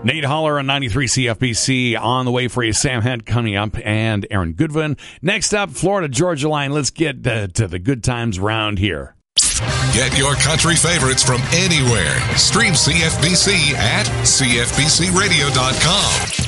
Nate Holler on 93 CFBC on the way for you. Sam Head coming up and Aaron Goodwin. Next up, Florida-Georgia line. Let's get to the good times round here. Get your country favorites from anywhere. Stream CFBC at CFBCRadio.com.